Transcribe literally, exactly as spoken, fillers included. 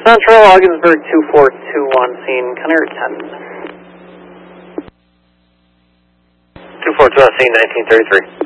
Central, Augsburg two four two one, scene, Canary ten. two four two one, scene, nineteen thirty-three.